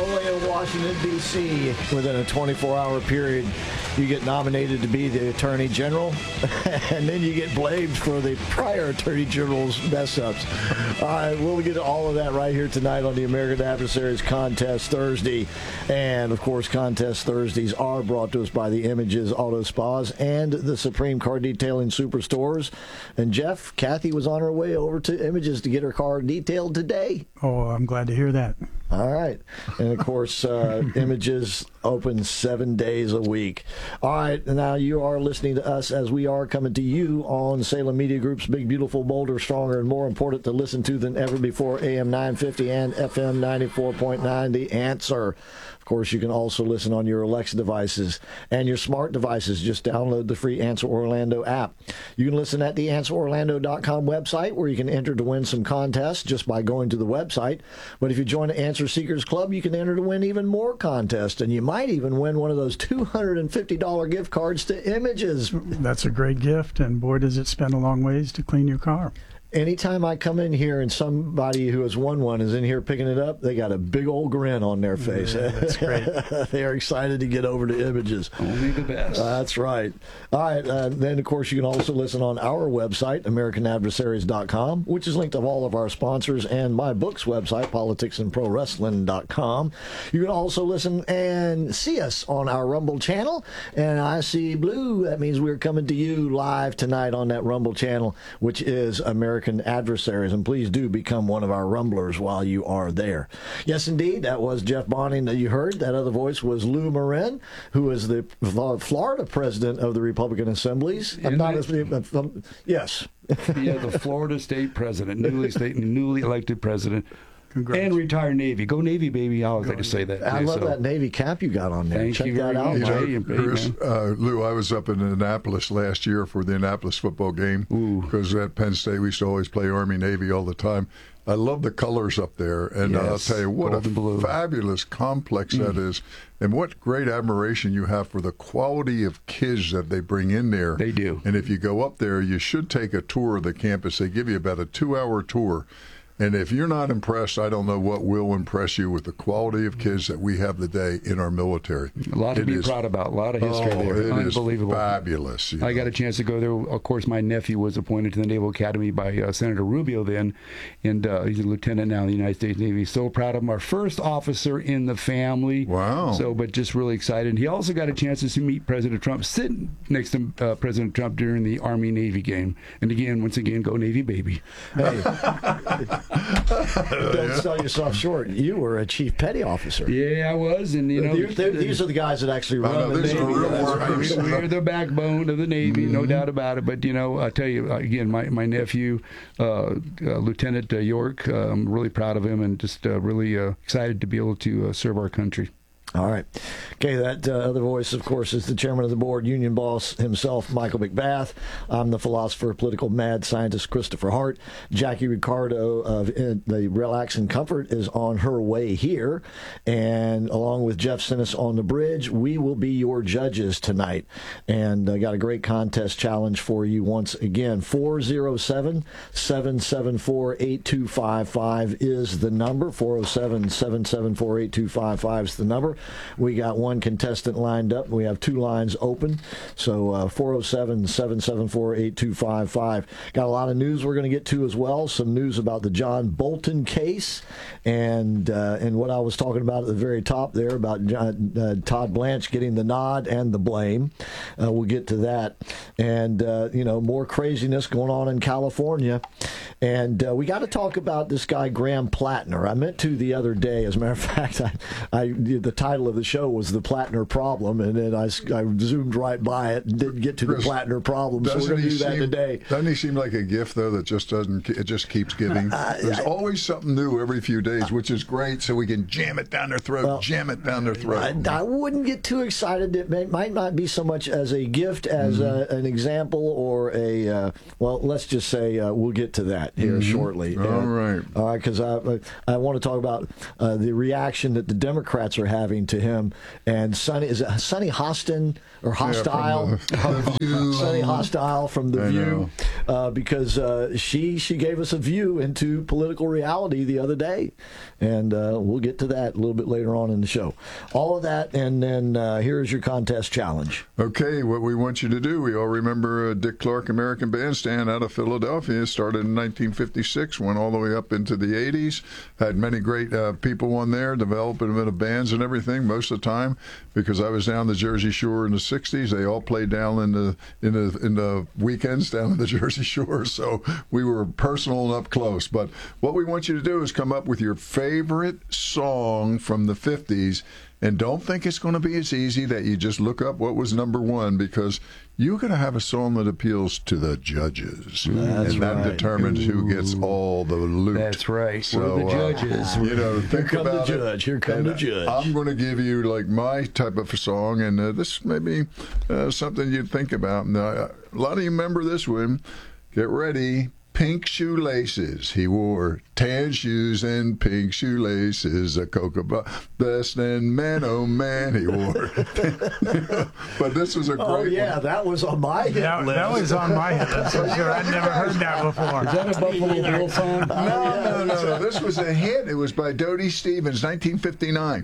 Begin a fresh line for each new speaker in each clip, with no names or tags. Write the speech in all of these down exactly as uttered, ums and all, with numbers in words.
the way in Washington, D C Within a twenty-four hour period, you get nominated to be the Attorney General, and then you get blamed for the prior Attorney General's mess-ups. All right, we'll get to all of that right here tonight on the American Adversaries Contest Thursday. And, of course, Contest Thursdays are brought to us by the Images Auto Spas and the Supreme Car Detailing Superstores. And, Jeff, Kathy was on her way over to Images to get her car detailed today.
Oh, I'm glad to hear that.
All right. And, of course, uh, Images open seven days a week. All right. Now you are listening to us as we are coming to you on Salem Media Group's Big, Beautiful, Bolder, Stronger, and more important to listen to than ever before, A M nine fifty and F M ninety-four point nine, The Answer. Of course, you can also listen on your Alexa devices and your smart devices. Just download the free Answer Orlando app. You can listen at the answer orlando dot com website, where you can enter to win some contests just by going to the website. But if you join the Answer Seekers Club, you can enter to win even more contests, and you might even win one of those two hundred fifty dollars gift cards to Images.
That's a great gift, and boy, does it spend a long ways to clean your car.
Anytime I come in here and somebody who has won one is in here picking it up, they got a big old grin on their face.
Yeah, that's great.
They are excited to get over to Images.
Only the best.
Uh, that's right. All right. Uh, then, of course, you can also listen on our website, american adversaries dot com, which is linked to all of our sponsors, and my book's website, politics and pro wrestling dot com. You can also listen and see us on our Rumble channel. And I see blue. That means we're coming to you live tonight on that Rumble channel, which is American Adversaries, and please do become one of our Rumblers while you are there. Yes, indeed, that was Jeff Bonning that you heard. That other voice was Lou Marin, who is the Florida president of the Republican Assemblies. I'm not as, um, yes.
Yeah, the Florida state president, newly state, newly elected president.
Congrats.
And retired Navy. Go Navy, baby. I always like to say that.
I
too,
love
so.
that Navy cap you got on there.
Thank
Check
you
that
very
out.
much.
Mike.
Hey,
Chris, uh, Lou, I was up in Annapolis last year for the Annapolis football game because at Penn State we used to always play Army Navy all the time. I love the colors up there, and
Yes,
I'll tell you what
gold and
a
blue.
fabulous complex
Mm.
that is, and what great admiration you have for the quality of kids that they bring in there.
They do.
And if you go up there, you should take a tour of the campus. They give you about a two-hour tour. And if you're not impressed, I don't know what will impress you with the quality of kids that we have today in our military.
A lot to
It
be
is-
proud about. A lot of history
oh,
there.
It
Unbelievable.
is fabulous. you
I got
know.
a chance to go there. Of course, my nephew was appointed to the Naval Academy by uh, Senator Rubio then, and uh, he's a lieutenant now in the United States Navy. So proud of him. Our first officer in the family.
Wow.
So, but just really excited. He also got a chance to see, meet President Trump, sitting next to uh, President Trump during the Army-Navy game. And again, once again, go Navy, baby.
Hey, don't sell yourself short. You were a chief petty officer.
Yeah, I was. And, you know,
These- they're- these are the guys that actually
I
run
know,
the
these are
Navy.
real
That's right.
workers.
We're the backbone of the Navy, no doubt about it. But, you know, I tell you, uh, again, my, my nephew, uh, uh, Lieutenant uh, York, uh, I'm really proud of him and just uh, really uh, excited to be able to uh, serve our country.
All right. Okay, that uh, other voice, of course, is the chairman of the board, union boss himself, Michael McBath. I'm the philosopher, political mad scientist, Christopher Hart. Jackie Ricardo of uh, the Relax and Comfort is on her way here. And along with Jeff Sinnis on the bridge, we will be your judges tonight. And I got a great contest challenge for you once again. four oh seven, seven seven four, eight two five five is the number. four oh seven, seven seven four, eight two five five is the number. We got one contestant lined up. We have two lines open. So uh, four oh seven, seven seven four, eight two five five. Got a lot of news we're going to get to as well. Some news about the John Bolton case and uh, and what I was talking about at the very top there about John, uh, Todd Blanche getting the nod and the blame. Uh, we'll get to that. And, uh, you know, more craziness going on in California. And uh, we got to talk about this guy, Graham Plattner. I meant to the other day. As a matter of fact, I, I the title of the show was The Plattner Problem, and then I, I zoomed right by it and didn't get to
Chris,
the Plattner Problem, so we're
Doesn't
going to
he
do that
seem-
today.
Doesn't he seem like a gift, though, that just doesn't, it just keeps giving? There's
I-
always something new every few days, which is great, so we can jam it down their throat,
Well,
jam it down their throat.
I, I wouldn't get too excited. It may, might not be so much as a gift as
Mm-hmm.
a, an example or a, uh, well, let's just say uh, we'll get to that here shortly.
Mm-hmm. All right.
All right, because I, I want to talk about uh, the reaction that the Democrats are having according to him. And Sonny, is it Sonny Hostin or Hostile?
Yeah, from the, the View.
Sonny Hostile from The
I
View, uh, because uh, she she gave us a view into political reality the other day, and uh, we'll get to that a little bit later on in the show. All of that, and then uh, here's your contest challenge.
Okay, what we want you to do, we all remember uh, Dick Clark American Bandstand out of Philadelphia. Started in nineteen fifty-six, went all the way up into the eighties. Had many great uh, people on there, developing a bit of bands and everything most of the time, because I was down the Jersey Shore in the sixties. They all played down in the in the in the weekends down in the Jersey Shore, so we were personal and up close. But what we want you to do is come up with your favorite song from the fifties. And don't think it's going to be as easy that you just look up what was number one, because you're going to have a song that appeals to the judges.
That's
and that
right.
determines who gets all the loot.
That's right.
So,
We're the judges.
Uh, you know,
Here
think
come the
about
judge.
it.
Here come
And
the judge.
I'm going to give you like my type of a song, and uh, this may be uh, something you'd think about. Now, a lot of you remember this one. Get ready. Pink shoelaces. He wore tan shoes and pink shoelaces. A cocoa best and man, oh man, he wore. But this was a great
Oh yeah,
one.
that was on my hit
That,
list.
that was on my hit list. I'm sure I'd never heard that before.
Is that a Buffalo Bill song?
No, no, no, no. This was a hit. It was by Dodie Stevens, nineteen fifty-nine.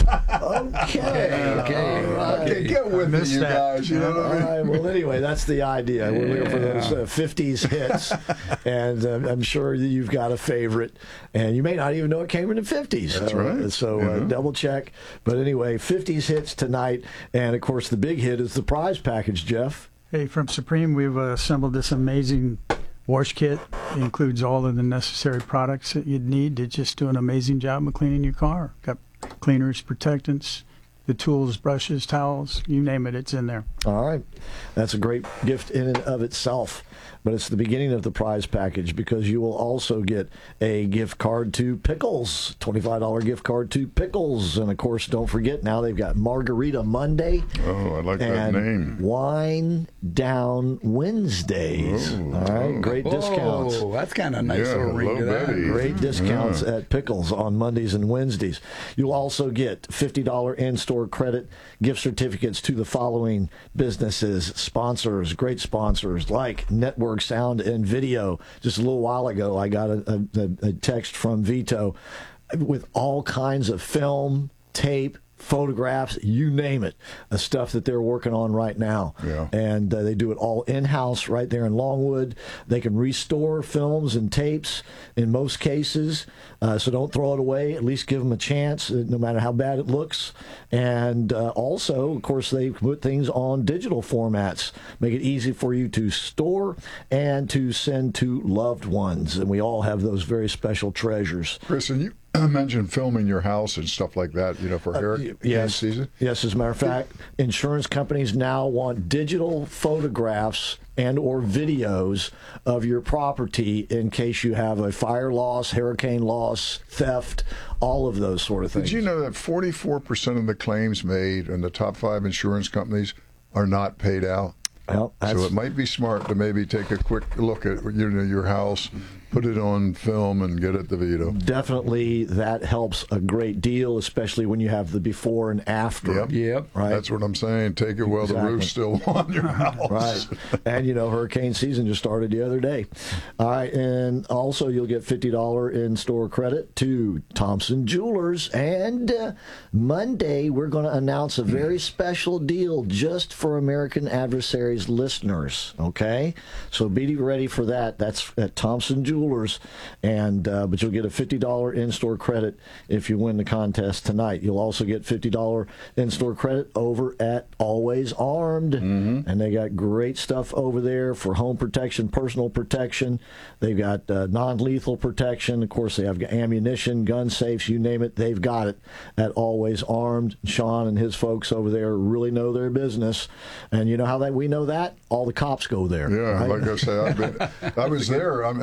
Okay.
Okay.
Okay, get with me,
missed
you
that.
guys. You know what
All
I mean?
right. Well, anyway, that's the idea. We're looking for those uh, fifties hits, and uh, I'm sure that you've got a favorite, and you may not even know it came in the fifties.
That's
uh,
right.
So uh,
Yeah.
double check. But anyway, fifties hits tonight, and of course the big hit is the prize package, Jeff.
Hey, from Supreme, we've uh, assembled this amazing wash kit. It includes all of the necessary products that you'd need to just do an amazing job of cleaning your car. Got cleaners, protectants, the tools, brushes, towels, you name it, it's in there.
All right. That's a great gift in and of itself. But it's the beginning of the prize package, because you will also get a gift card to Pickles, twenty-five dollars gift card to Pickles. And, of course, don't forget, now they've got Margarita Monday
Oh, I like that
and
name.
Wine Down Wednesdays.
Oh,
All right, great discounts.
Oh, that's kind of nice
Yeah,
little ring to
hello,
that.
Betty.
Great discounts
Yeah.
at Pickles on Mondays and Wednesdays. You'll also get fifty dollars in-store credit gift certificates to the following businesses, sponsors, great sponsors like Network Sound and Video. Just a little while ago, I got a, a, a text from Vito with all kinds of film, tape, photographs, you name it, uh, stuff that they're working on right now.
Yeah.
And uh, they do it all in-house right there in Longwood. They can restore films and tapes in most cases, uh, so don't throw it away. At least give them a chance, uh, no matter how bad it looks. And uh, also, of course, they put things on digital formats, make it easy for you to store and to send to loved ones. And we all have those very special treasures.
Chris, and you mentioned filming your house and stuff like that, you know, for hurricane
Yes.
season.
Yes, as a matter of fact, insurance companies now want digital photographs and or videos of your property in case you have a fire loss, hurricane loss, theft, all of those sort of things.
Did you know that forty-four percent of the claims made in the top five insurance companies are not paid out?
Well, that's,
So it might be smart to maybe take a quick look at you know, your house, put it on film, and get it to Vito.
definitely that helps a great deal, especially when you have the before and after.
Yep.
Yep.
Right.
That's what I'm saying. Take it while the
Exactly.
roof's still on your house.
Right. And, you know, hurricane season just started the other day. All right. And also, you'll get fifty dollars in-store credit to Thompson Jewelers. And uh, Monday, we're going to announce a very special deal just for American Adversaries listeners. Okay? So be ready for that. That's at Thompson Jewelers. And uh, but you'll get a fifty dollars in-store credit if you win the contest tonight. You'll also get fifty dollars in-store credit over at Always Armed.
Mm-hmm.
And they got great stuff over there for home protection, personal protection. They've got uh, non-lethal protection. Of course, they have ammunition, gun safes, you name it. They've got it at Always Armed. Sean and his folks over there really know their business. And you know how that we know that? All the cops go there.
Yeah,
right?
like I say, I've been, I was there, um, and also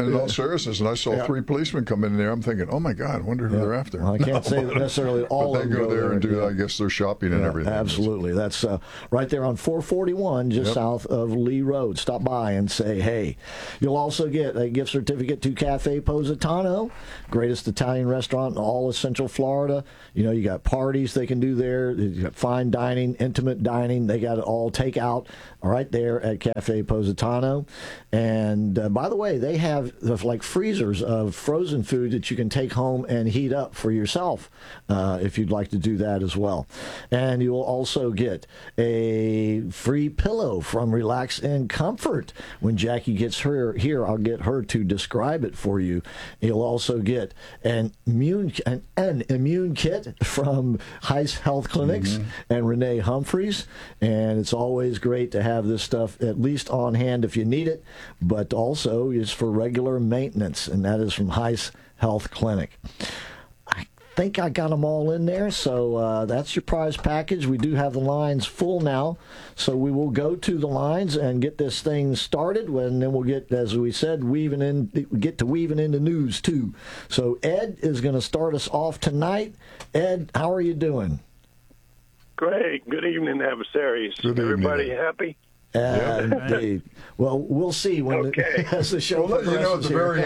services, and I saw
Yeah.
three policemen come in there. I'm thinking, oh my God, I wonder who they're after.
Well, I can't say that necessarily all
but
of
they
them
go there and do,
yeah.
I guess, their shopping and
Yeah,
everything.
absolutely. That's uh, right there on four forty-one, just
Yep.
south of Lee Road. Stop by and say hey. You'll also get a gift certificate to Cafe Positano, greatest Italian restaurant in all of Central Florida. You know, you got parties they can do there. You got fine dining, intimate dining. They got it all takeout right there at Cafe Positano. And uh, by the way, they have the, like freezers of frozen food that you can take home and heat up for yourself uh, if you'd like to do that as well. And you will also get a free pillow from Relax and Comfort. When Jackie gets her here, I'll get her to describe it for you. You'll also get an immune an, an immune kit from Heiss Health Clinics
Mm-hmm.
and Renee Humphreys. And it's always great to have this stuff at least on hand if you need it, but also is for regular maintenance, and that is from Heiss Health Clinic. I think I got them all in there, so uh, that's your prize package. We do have the lines full now, so we will go to the lines and get this thing started, and then we'll get, as we said, weaving in, get to weaving into news too. So Ed is going to start us off tonight. Ed, how are you doing?
Great. Good evening, adversaries.
Good evening.
Everybody happy?
Uh, indeed. Well, we'll see when
Okay.
the, as the show
We'll let you know at
progresses
the
here.
very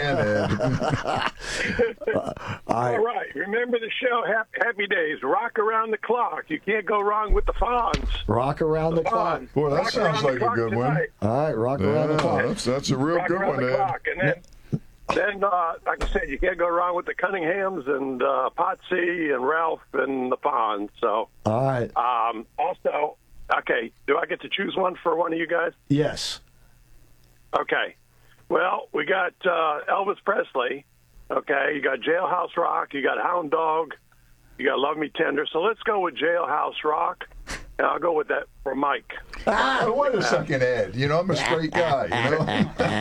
end, Ed.
All
All
right.
right. Remember the show, Happy, Happy Days, Rock Around the Clock. You can't go wrong with the Fonz.
Rock around the clock.
Fonz.
Boy, that
Rock
sounds
Around the
like a
Clock
good one.
tonight.
All right, rock around the
Yeah,
clock.
that's, that's a real
Rock
good
Around
one,
the
Ed.
Clock. And then, then uh, like I said, you can't go wrong with the Cunninghams and uh, Potsy and Ralph and the Fonz. So,
All right.
um, also, okay, do I get to choose one for one of you guys?
Yes.
Okay. Well, we got uh, Elvis Presley. Okay. You got Jailhouse Rock. You got Hound Dog. You got Love Me Tender. So let's go with Jailhouse Rock. And I'll go with that for Mike.
Ah, wait a second, Ed. You know, I'm a straight guy, you know?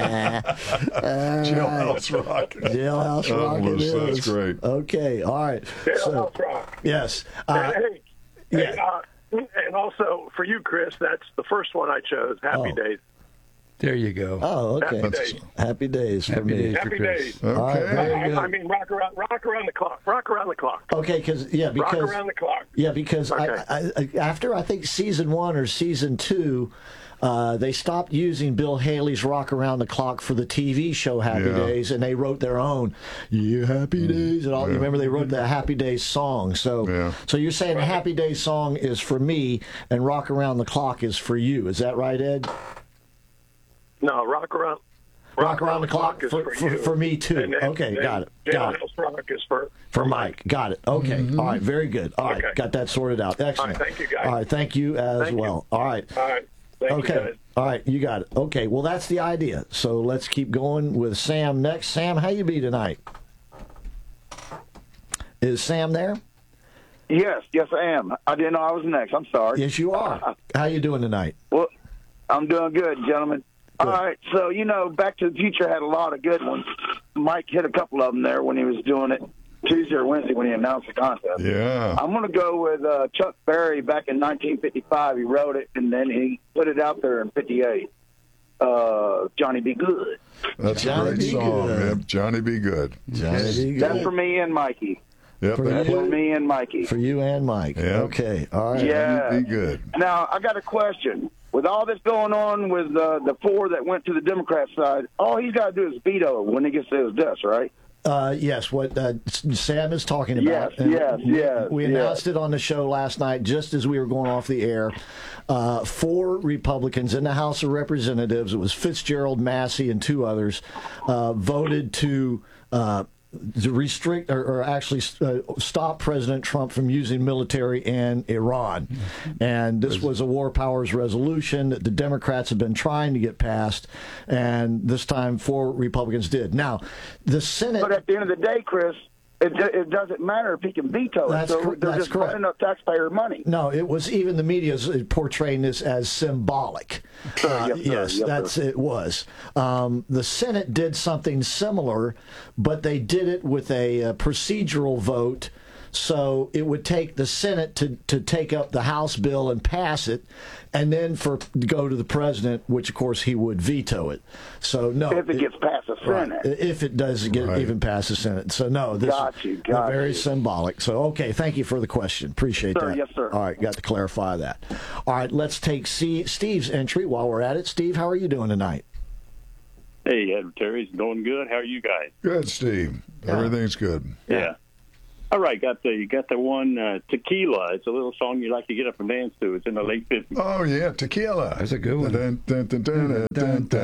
Jailhouse Rock.
Jailhouse
Oh,
Rock it
that's- that's
is.
great.
Okay. All right. So,
Jailhouse Rock.
yes. Uh,
hey,
yeah.
hey, uh, and also for you, Chris, that's the first one I chose, Happy
Oh.
Days.
There you go.
oh, okay.
Happy Days.
Happy days for
Happy
me.
days.
Happy
Chris.
Days.
All right,
Okay.
very
I,
good.
I mean, rock around, rock around the clock. Rock around the clock.
Okay, because yeah,
Rock
because
around the clock.
yeah, because
Okay.
I, I, after I think season one or season two, uh, they stopped using Bill Haley's "Rock Around the Clock" for the T V show Happy
Yeah.
Days, and they wrote their own "Yeah Happy Days" and all. You
Yeah.
remember they wrote the Happy Days song. So,
Yeah.
so you're saying the Happy Days song is for me, and "Rock Around the Clock" is for you. Is that right, Ed?
No, rock around.
Rock Around the Clock
is
for-
for,
for-
you.
for me, too.
And then-
Okay,
then
got it, got it.
Jailhouse Rock is for
For Mike. Got it. Okay.
Mm-hmm.
All right. Very good. All right.
Okay.
Got that sorted out. Excellent.
All right, thank you, guys.
All right. Thank you as
Thank you.
well. All right.
All right. Thank
Okay.
you, guys.
All right. You got it. Okay. Well, that's the idea. So let's keep going with Sam next. Sam, how you be tonight? Is Sam there?
Yes, yes, I am. I didn't know I was next. I'm sorry.
Yes, you are. How you doing tonight?
Well, I'm doing good, gentlemen. All right, so, you know, Back to the Future had a lot of good ones. Mike hit a couple of them there when he was doing it Tuesday or Wednesday when he announced the contest.
Yeah.
I'm going to go with uh, Chuck Berry back in nineteen fifty-five. He wrote it, and then he put it out there in fifty-eight. Uh, Johnny Be Good.
That's
Johnny
a great
Be
song.
Good.
Yep. Johnny Be Good.
Johnny be
That's
good.
for me and Mikey.
Yep.
For
that-
you?
For me and Mikey.
For you and Mike.
Yeah.
Okay. All right.
Yeah.
Be good.
Now, I got a question. With all this going on with uh, the four that went to the Democrat side, all he's got to do is veto when he gets to his desk, right?
Uh, yes, what uh, Sam is talking about.
Yes,
and
yes,
we,
yes,
We
yes.
announced it on the show last night, just as we were going off the air. Uh, four Republicans in the House of Representatives, it was Fitzgerald, Massey, and two others, uh, voted to uh, to restrict or, or actually uh, stop President Trump from using military in Iran. And this was a war powers resolution that the Democrats have been trying to get passed, and this time four Republicans did. Now, the Senate...
But at the end of the day, Chris, it, it doesn't matter if he can veto
That's
it. So
cor-
they're
that's
just
correct.
burning up taxpayer money.
No, it was even the media's portraying this as symbolic. Uh,
yes, sir.
yes,
Yes,
that's
sir.
it was. Um, the Senate did something similar, but they did it with a, uh procedural vote So it would take the Senate to, to take up the House bill and pass it, and then for to go to the president, which of course he would veto it. So no,
If it gets past the Senate.
right, if it does get
Right.
even past the Senate. So no, this
Got you,
is
got
very
you.
symbolic. So okay, thank you for the question. Appreciate
Sir,
that.
yes, sir.
All right, got to clarify that. All right, let's take C- Steve's entry while we're at it. Steve, how are you doing tonight?
Hey, Ed, Terry's doing good. How are you guys?
Good, Steve.
Yeah.
Everything's good.
Yeah. All right, got the you got the one uh, Tequila. It's a little song you like to get up and dance to. It's in the late fifties.
Oh, yeah, tequila.
That's a good one.
Dun, dun, dun, dun, dun, dun,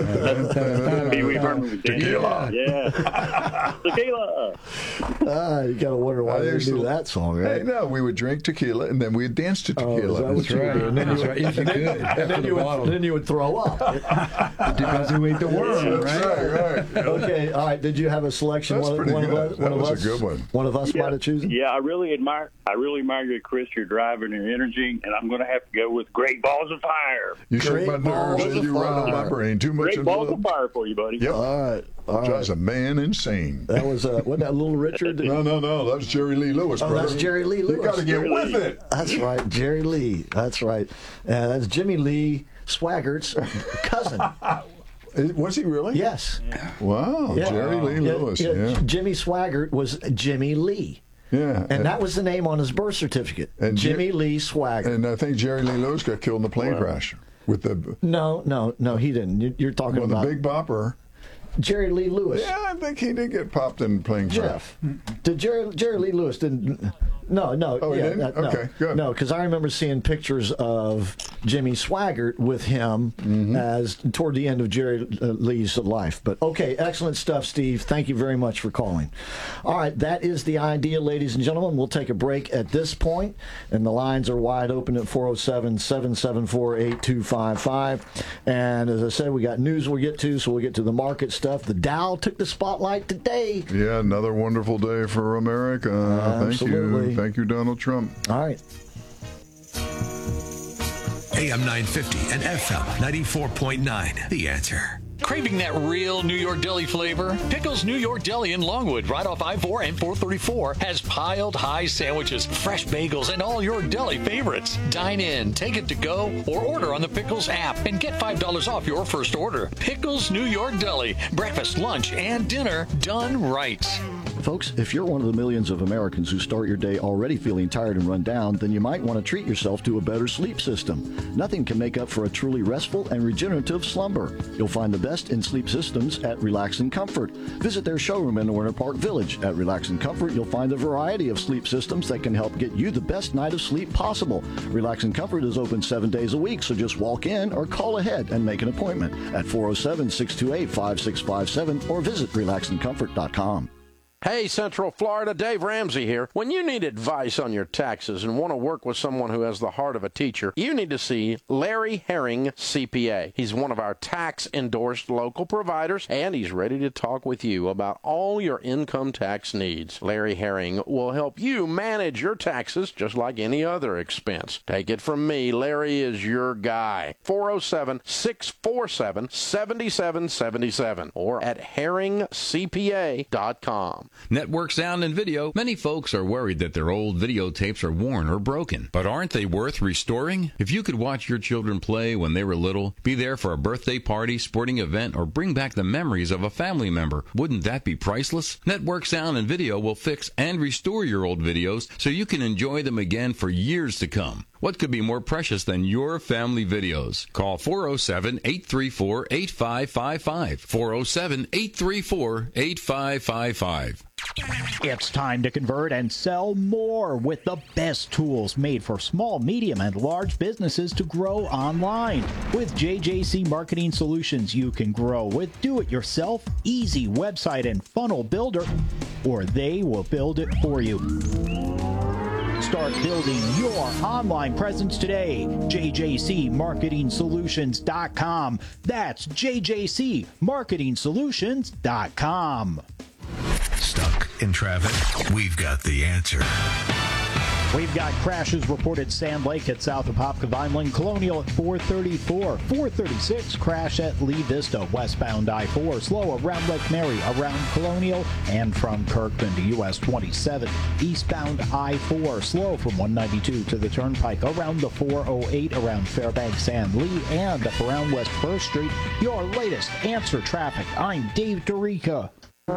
dun.
Pee Wee Herman was dancing.
Tequila.
Yeah. Tequila.
Ah, you got to wonder why
I
they
used
do
to-
that song,
Hey,
right?
no, we would drink tequila and then we'd dance to
Oh, is
tequila.
that what
That's
you
right.
do? And then
That's
you
right. If you could,
and
after
then
the
you, would,
bottle.
then you would throw up.
Depends who ate the worm,
That's
right?
right, right.
Okay, all right. Did you have a selection?
That's
one,
pretty
one
good.
Of us,
That
one of
was a
us,
good one.
One of us
Yeah.
might have chosen.
Yeah, I really admire I really admire you, Chris, your drive and your energy, and I'm going to have to go with Great Balls of Fire.
You shake
Great
my
balls
nerves and
of
you run on my
fire.
brain. Too much
Great
of
Balls
love.
of Fire for you, buddy.
Yep.
All right, all right.
Drives a man insane.
That was uh, wasn't that Little Richard?
No, no, no. That was Jerry Lee Lewis,
Oh,
brother.
that's Jerry Lee Lewis.
You got to get
Jerry
with
Lee.
it.
That's right, Jerry Lee. That's right. Uh, that's Jimmy Lee Swaggart's cousin.
Is- Was he really?
Yes.
Wow.
Yeah.
Jerry Lee
Yeah,
Lewis.
yeah,
Yeah.
Jimmy Swaggart was Jimmy Lee.
Yeah.
And that was the name on his birth certificate.
And
Jimmy
Jer-
Lee Swaggart.
And I think Jerry Lee Lewis got killed in the plane crash with the
No, no, no, he didn't. You- You're talking
well, the
about
Big Bopper.
Jerry Lee Lewis.
Yeah, I think he did get popped in the plane crash.
Jeff. Did Jerry, Jerry Lee Lewis didn't? No, no.
Oh, he
yeah,
didn't?
that- no,
Okay, good.
No, because I remember seeing pictures of Jimmy Swaggart with him
Mm-hmm.
as toward the end of Jerry uh, Lee's life. But okay, excellent stuff, Steve. Thank you very much for calling. All right, that is the idea, ladies and gentlemen. We'll take a break at this point, and the lines are wide open at four oh seven, seven seven four, eight two five five. And as I said, we got news we'll get to, so we'll get to the market stuff. The Dow took the spotlight today.
Yeah, another wonderful day for America. Thank
Absolutely.
you. Thank you, Donald Trump.
All right.
A M nine fifty and F M ninety-four point nine. The Answer.
Craving that real New York deli flavor? Pickles New York Deli in Longwood, right off I four and four thirty-four, has piled high sandwiches, fresh bagels, and all your deli favorites. Dine in, take it to go, or order on the Pickles app and get five dollars off your first order. Pickles New York Deli. Breakfast, lunch, and dinner done right.
Folks, if you're one of the millions of Americans who start your day already feeling tired and run down, then you might want to treat yourself to a better sleep system. Nothing can make up for a truly restful and regenerative slumber. You'll find the best in sleep systems at Relax and Comfort. Visit their showroom in Winter Park Village. At Relax and Comfort, you'll find a variety of sleep systems that can help get you the best night of sleep possible. Relax and Comfort is open seven days a week, so just walk in or call ahead and make an appointment at four oh seven, six two eight, five six five seven or visit relax and comfort dot com.
Hey, Central Florida, Dave Ramsey here. When you need advice on your taxes and want to work with someone who has the heart of a teacher, you need to see Larry Herring, C P A. He's one of our tax-endorsed local providers, and he's ready to talk with you about all your income tax needs. Larry Herring will help you manage your taxes just like any other expense. Take it from me, Larry is your guy. four oh seven, six four seven, seven seven seven seven or at herring c p a dot com.
Network Sound and Video. Many folks are worried that their old videotapes are worn or broken. But aren't they worth restoring? If you could watch your children play when they were little, be there for a birthday party, sporting event, or bring back the memories of a family member, wouldn't that be priceless? Network Sound and Video will fix and restore your old videos so you can enjoy them again for years to come. What could be more precious than your family videos? Call four oh seven, eight three four, eight five five five. four oh seven, eight three four, eight five five five.
It's time to convert and sell more with the best tools made for small, medium, and large businesses to grow online. With J J C Marketing Solutions, you can grow with do-it-yourself, easy website and funnel builder, or they will build it for you. Start building your online presence today. J J C Marketing Solutions dot com. That's J J C Marketing Solutions dot com.
Stuck in traffic? We've got the answer.
We've got crashes reported Sand Lake at south of Popka Vineland, Colonial at four thirty-four, four thirty-six crash at Lee Vista, westbound I four, slow around Lake Mary, around Colonial, and from Kirkland to U S twenty-seven, eastbound I four, slow from one ninety-two to the Turnpike, around the four oh eight, around Fairbanks and Lee, and up around West First Street. Your latest Answer Traffic. I'm Dave DeRica.